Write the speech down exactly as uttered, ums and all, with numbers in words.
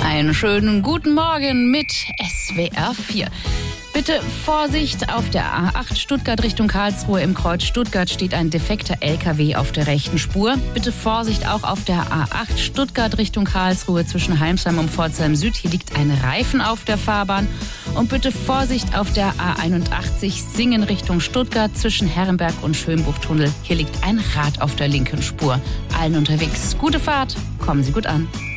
Einen schönen guten Morgen mit S W R vier. Bitte Vorsicht, auf der A acht Stuttgart Richtung Karlsruhe im Kreuz Stuttgart steht ein defekter L K W auf der rechten Spur. Bitte Vorsicht auch auf der A acht Stuttgart Richtung Karlsruhe zwischen Heimsheim und Pforzheim Süd. Hier liegt ein Reifen auf der Fahrbahn. Und bitte Vorsicht auf der A einundachtzig Singen Richtung Stuttgart zwischen Herrenberg und Schönbuchtunnel. Hier liegt ein Rad auf der linken Spur. Allen unterwegs gute Fahrt, kommen Sie gut an.